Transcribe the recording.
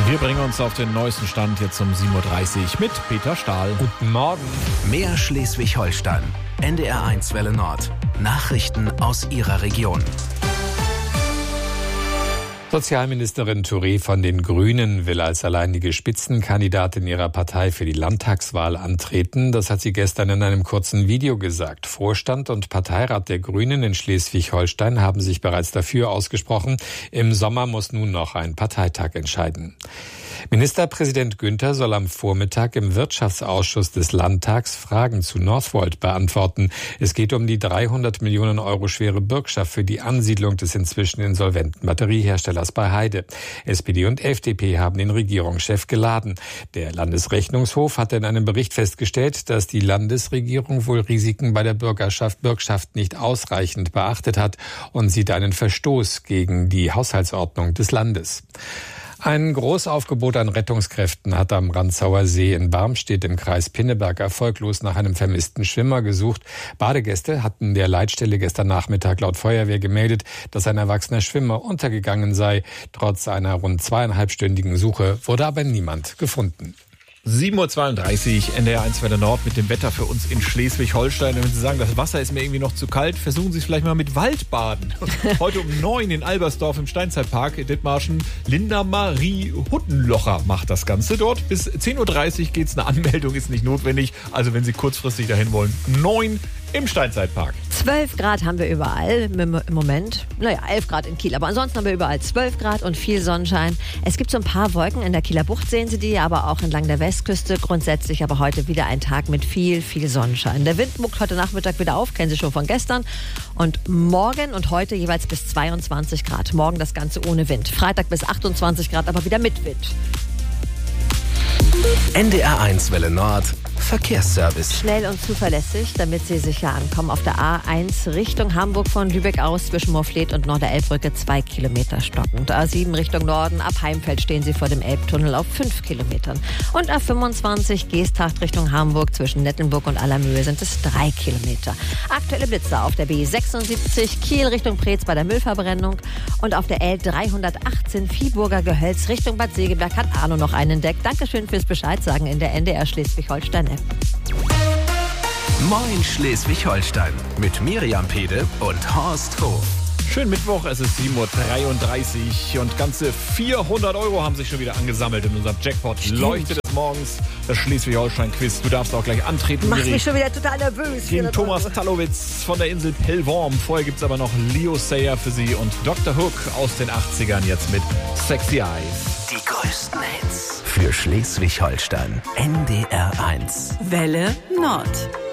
Wir bringen uns auf den neuesten Stand jetzt um 7.30 Uhr mit Peter Stahl. Guten Morgen. Mehr Schleswig-Holstein. NDR1 Welle Nord. Nachrichten aus Ihrer Region. Sozialministerin Touré von den Grünen will als alleinige Spitzenkandidatin ihrer Partei für die Landtagswahl antreten. Das hat sie gestern in einem kurzen Video gesagt. Vorstand und Parteirat der Grünen in Schleswig-Holstein haben sich bereits dafür ausgesprochen. Im Sommer muss nun noch ein Parteitag entscheiden. Ministerpräsident Günther soll am Vormittag im Wirtschaftsausschuss des Landtags Fragen zu Northvolt beantworten. Es geht um die 300 Millionen Euro schwere Bürgschaft für die Ansiedlung des inzwischen insolventen Batterieherstellers bei Heide. SPD und FDP haben den Regierungschef geladen. Der Landesrechnungshof hatte in einem Bericht festgestellt, dass die Landesregierung wohl Risiken bei der Bürgschaft nicht ausreichend beachtet hat und sieht einen Verstoß gegen die Haushaltsordnung des Landes. Ein Großaufgebot an Rettungskräften hat am Rantzauer See in Barmstedt im Kreis Pinneberg erfolglos nach einem vermissten Schwimmer gesucht. Badegäste hatten der Leitstelle gestern Nachmittag laut Feuerwehr gemeldet, dass ein erwachsener Schwimmer untergegangen sei. Trotz einer rund 2,5-stündigen Suche wurde aber niemand gefunden. 7.32 Uhr, NDR1 Welle Nord mit dem Wetter für uns in Schleswig-Holstein. Und wenn Sie sagen, das Wasser ist mir irgendwie noch zu kalt, versuchen Sie es vielleicht mal mit Waldbaden. Heute um 9 in Albersdorf im Steinzeitpark in Dithmarschen. Linda Marie Huttenlocher macht das Ganze dort. Bis 10.30 Uhr geht's. Eine Anmeldung ist nicht notwendig. Also wenn Sie kurzfristig dahin wollen, 9 im Steinzeitpark. 12 Grad haben wir überall im Moment. 11 Grad in Kiel. Aber ansonsten haben wir überall 12 Grad und viel Sonnenschein. Es gibt so ein paar Wolken. In der Kieler Bucht sehen Sie die, aber auch entlang der Westküste. Grundsätzlich aber heute wieder ein Tag mit viel Sonnenschein. Der Wind muckt heute Nachmittag wieder auf. Kennen Sie schon von gestern. Und morgen und heute jeweils bis 22 Grad. Morgen das Ganze ohne Wind. Freitag bis 28 Grad, aber wieder mit Wind. NDR1 Welle Nord. Verkehrsservice. Schnell und zuverlässig, damit Sie sicher ankommen. Auf der A1 Richtung Hamburg von Lübeck aus zwischen Moorfleet und Norderelbbrücke 2 Kilometer stockend. A7 Richtung Norden, ab Heimfeld stehen Sie vor dem Elbtunnel auf 5 Kilometern. Und A25 Geesthacht Richtung Hamburg zwischen Nettelnburg und Allermühe sind es 3 Kilometer. Aktuelle Blitzer auf der B76 Kiel Richtung Preetz bei der Müllverbrennung und auf der L318 Viehburger Gehölz Richtung Bad Segeberg hat Arno noch einen Deck. Dankeschön fürs Bescheidsagen in der NDR Schleswig-Holstein App. Moin Schleswig-Holstein mit Miriam Pede und Horst Hof. Schönen Mittwoch, es ist 7.33 Uhr und ganze 400 Euro haben sich schon wieder angesammelt in unserem Jackpot. Stimmt. Leuchte des Morgens, das Schleswig-Holstein-Quiz. Du darfst auch gleich antreten, Macht Miri. mich schon wieder total nervös. Gegen Thomas Talowitz von der Insel Pellworm. Vorher gibt's aber noch Leo Sayer für Sie und Dr. Hook aus den 80ern jetzt mit Sexy Eyes. Die größten Hits für Schleswig-Holstein. NDR1. Welle Nord.